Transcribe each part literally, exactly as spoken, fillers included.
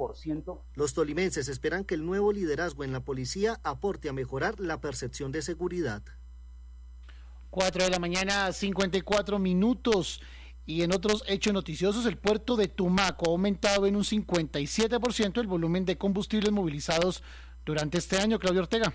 por ciento. Los tolimenses esperan que el nuevo liderazgo en la policía aporte a mejorar la percepción de seguridad. cuatro de la mañana, cincuenta y cuatro minutos. Y en otros hechos noticiosos, el puerto de Tumaco ha aumentado en un cincuenta y siete por ciento el volumen de combustibles movilizados durante este año. Claudio Ortega.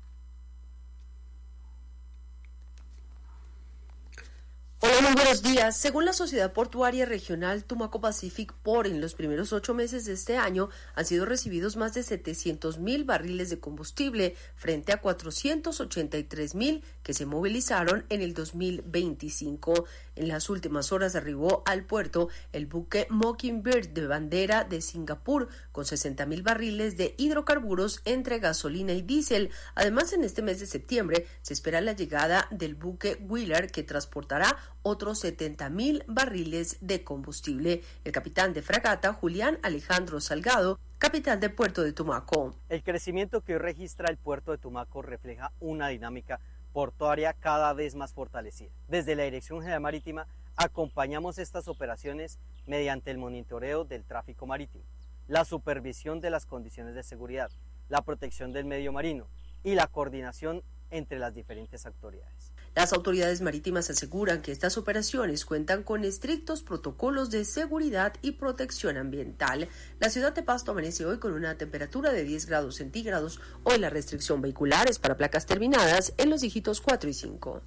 Hola, muy buenos días. Según la Sociedad Portuaria Regional Tumaco Pacific Port, en los primeros ocho meses de este año han sido recibidos más de setecientos mil barriles de combustible frente a cuatrocientos ochenta y tres mil que se movilizaron en el dos mil veinticinco. En las últimas horas arribó al puerto el buque Mockingbird de bandera de Singapur con sesenta mil barriles de hidrocarburos entre gasolina y diésel. Además, en este mes de septiembre se espera la llegada del buque Wheeler, que transportará otros setenta mil barriles de combustible. El capitán de fragata, Julián Alejandro Salgado, capitán del puerto de Tumaco. El crecimiento que hoy registra el puerto de Tumaco refleja una dinámica portuaria cada vez más fortalecida. Desde la Dirección General Marítima acompañamos estas operaciones mediante el monitoreo del tráfico marítimo, la supervisión de las condiciones de seguridad, la protección del medio marino y la coordinación entre las diferentes autoridades. Las autoridades marítimas aseguran que estas operaciones cuentan con estrictos protocolos de seguridad y protección ambiental. La ciudad de Pasto amanece hoy con una temperatura de diez grados centígrados. Hoy la restricción vehicular es para placas terminadas en los dígitos cuatro y cinco.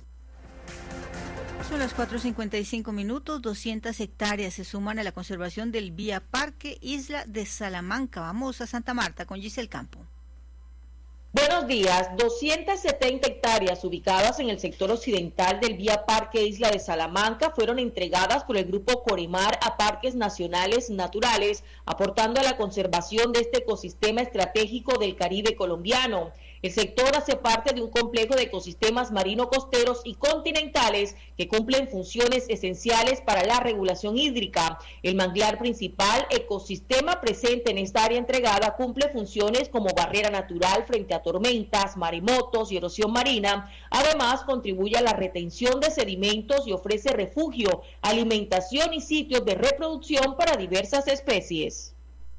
Son las cuatro cincuenta y cinco minutos, doscientas hectáreas se suman a la conservación del Vía Parque Isla de Salamanca. Vamos a Santa Marta con Giselle Campo. Buenos días. doscientas setenta hectáreas ubicadas en el sector occidental del Vía Parque Isla de Salamanca fueron entregadas por el grupo Corimar a parques nacionales naturales, aportando a la conservación de este ecosistema estratégico del Caribe colombiano. El sector hace parte de un complejo de ecosistemas marino-costeros y continentales que cumplen funciones esenciales para la regulación hídrica. El manglar principal, ecosistema presente en esta área entregada, cumple funciones como barrera natural frente a tormentas, maremotos y erosión marina. Además, contribuye a la retención de sedimentos y ofrece refugio, alimentación y sitios de reproducción para diversas especies.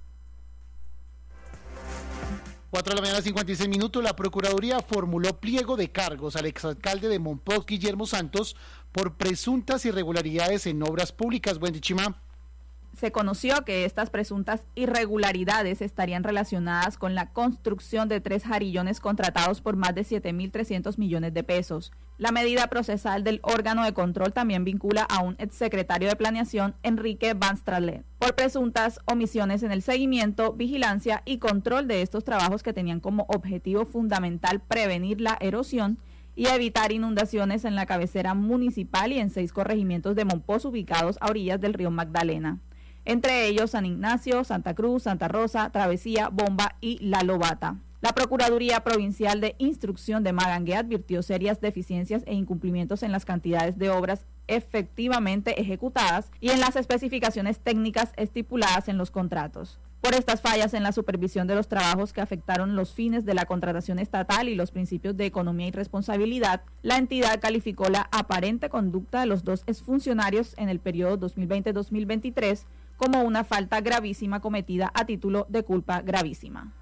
cuatro de la mañana, cincuenta y seis minutos, la Procuraduría formuló pliego de cargos al exalcalde de Mompox, Guillermo Santos, por presuntas irregularidades en obras públicas. Buen Chima. Se conoció que estas presuntas irregularidades estarían relacionadas con la construcción de tres jarillones contratados por más de siete mil trescientos millones de pesos. La medida procesal del órgano de control también vincula a un exsecretario de Planeación, Enrique Van Stralen, por presuntas omisiones en el seguimiento, vigilancia y control de estos trabajos que tenían como objetivo fundamental prevenir la erosión y evitar inundaciones en la cabecera municipal y en seis corregimientos de Mompox ubicados a orillas del río Magdalena. Entre ellos San Ignacio, Santa Cruz, Santa Rosa, Travesía, Bomba y La Lobata. La Procuraduría Provincial de Instrucción de Magangué advirtió serias deficiencias e incumplimientos en las cantidades de obras efectivamente ejecutadas y en las especificaciones técnicas estipuladas en los contratos. Por estas fallas en la supervisión de los trabajos que afectaron los fines de la contratación estatal y los principios de economía y responsabilidad, la entidad calificó la aparente conducta de los dos exfuncionarios en el periodo dos mil veinte a dos mil veintitrés como una falta gravísima cometida a título de culpa gravísima.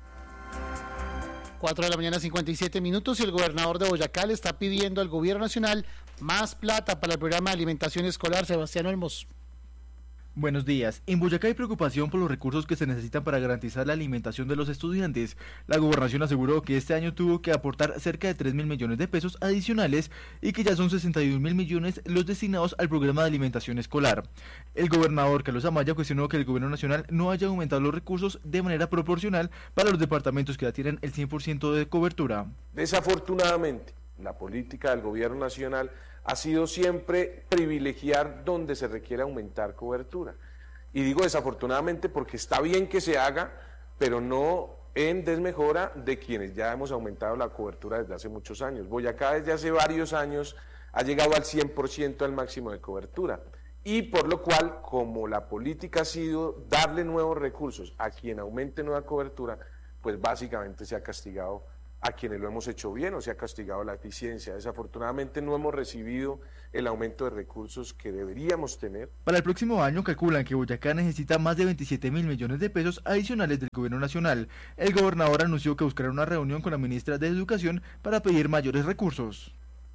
cuatro de la mañana, cincuenta y siete minutos, y el gobernador de Boyacá le está pidiendo al gobierno nacional más plata para el programa de alimentación escolar. Sebastián Olmos. Buenos días. En Boyacá hay preocupación por los recursos que se necesitan para garantizar la alimentación de los estudiantes. La gobernación aseguró que este año tuvo que aportar cerca de tres mil millones de pesos adicionales y que ya son sesenta y un mil millones los destinados al programa de alimentación escolar. El gobernador Carlos Amaya cuestionó que el gobierno nacional no haya aumentado los recursos de manera proporcional para los departamentos que ya tienen el cien por ciento de cobertura. Desafortunadamente, la política del gobierno nacional ha sido siempre privilegiar donde se requiere aumentar cobertura. Y digo desafortunadamente porque está bien que se haga, pero no en desmejora de quienes ya hemos aumentado la cobertura desde hace muchos años. Boyacá desde hace varios años ha llegado al cien por ciento al máximo de cobertura. Y por lo cual, como la política ha sido darle nuevos recursos a quien aumente nueva cobertura, pues básicamente se ha castigado a quienes lo hemos hecho bien o se ha castigado la eficiencia. Desafortunadamente no hemos recibido el aumento de recursos que deberíamos tener. Para el próximo año calculan que Boyacá necesita más de veintisiete mil millones de pesos adicionales del gobierno nacional. El gobernador anunció que buscará una reunión con la ministra de Educación para pedir mayores recursos.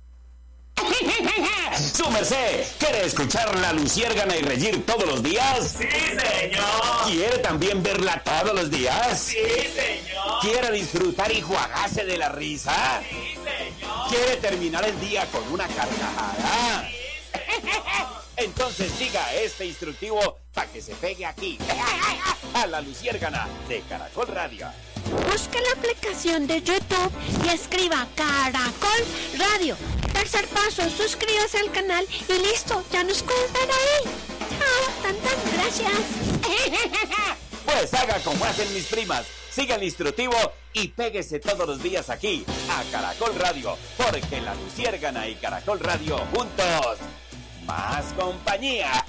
¡Su merced! ¿Quiere escuchar La Luciérgana y reír todos los días? ¡Sí, señor! ¿Quiere también verla todos los días? ¡Sí, señor! ¿Quiere disfrutar y jugarse de la risa? ¡Sí, señor! ¿Quiere terminar el día con una carcajada? ¡Sí, señor! Entonces siga este instructivo para que se pegue aquí, a La Luciérgana de Caracol Radio. Busque la aplicación de YouTube y escriba Caracol Radio. Tercer paso, suscríbase al canal y listo, ya nos puedes ver ahí. Chao, tantas gracias. Pues haga como hacen mis primas, siga el instructivo y péguese todos los días aquí, a Caracol Radio, porque La Luciérgana y Caracol Radio juntos, más compañía.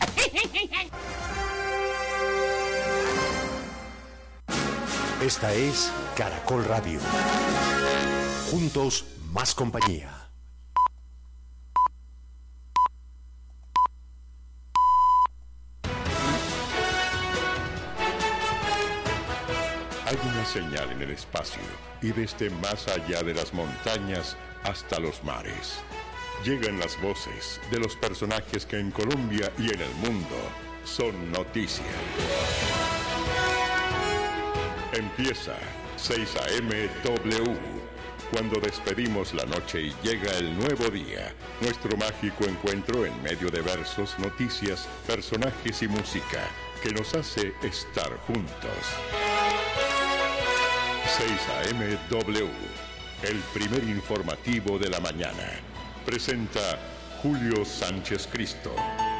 Esta es Caracol Radio. Juntos, más compañía. Hay una señal en el espacio y desde más allá de las montañas hasta los mares. Llegan las voces de los personajes que en Colombia y en el mundo son noticia. Empieza seis a eme W, cuando despedimos la noche y llega el nuevo día, nuestro mágico encuentro en medio de versos, noticias, personajes y música que nos hace estar juntos. seis a eme W, el primer informativo de la mañana. Presenta Julio Sánchez Cristo.